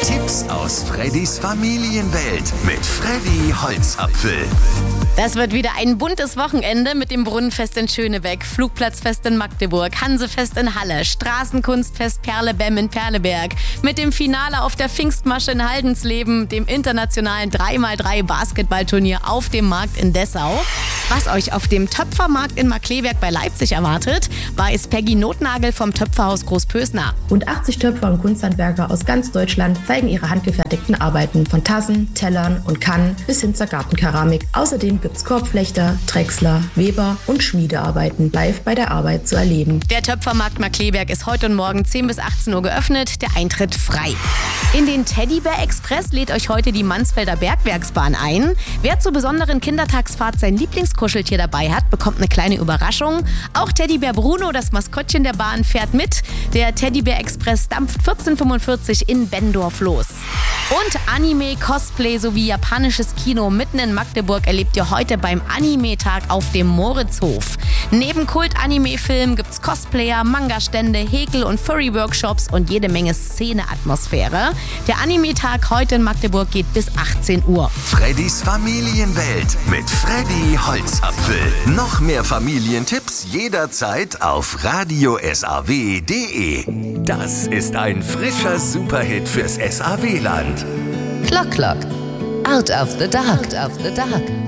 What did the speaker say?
Tipps aus Freddys Familienwelt mit Freddy Holzapfel. Das wird wieder ein buntes Wochenende mit dem Brunnenfest in Schönebeck, Flugplatzfest in Magdeburg, Hansefest in Halle, Straßenkunstfest Perlebem in Perleberg, mit dem Finale auf der Pfingstmasche in Haldensleben, dem internationalen 3x3 Basketballturnier auf dem Markt in Dessau. Was euch auf dem Töpfermarkt in Markkleeberg bei Leipzig erwartet, weiß Peggy Notnagel vom Töpferhaus Großpösner. Rund 80 Töpfer und Kunsthandwerker aus ganz Deutschland zeigen ihre handgefertigten Arbeiten von Tassen, Tellern und Kannen bis hin zur Gartenkeramik. Außerdem gibt's Korbflechter, Drechsler, Weber und Schmiedearbeiten live bei der Arbeit zu erleben. Der Töpfermarkt Markkleeberg ist heute und morgen 10 bis 18 Uhr geöffnet, der Eintritt frei. In den Teddybär Express lädt euch heute die Mansfelder Bergwerksbahn ein. Wer zur besonderen Kindertagsfahrt sein Lieblingskuscheltier dabei hat, bekommt eine kleine Überraschung. Auch Teddybär Bruno, das Maskottchen der Bahn, fährt mit. Der Teddybär Express dampft 14:45 in Benndorf los. Und Anime, Cosplay sowie japanisches Kino mitten in Magdeburg erlebt ihr heute beim Anime-Tag auf dem Moritzhof. Neben Kult-Anime-Filmen gibt's Cosplayer, Manga-Stände, Häkel- und Furry-Workshops und jede Menge Szene-Atmosphäre. Der Anime-Tag heute in Magdeburg geht bis 18 Uhr. Freddys Familienwelt mit Freddy Holzapfel. Noch mehr Familientipps jederzeit auf radiosaw.de. Das ist ein frischer Superhit fürs SAW-Land. Clock Clock. Out of the Dark.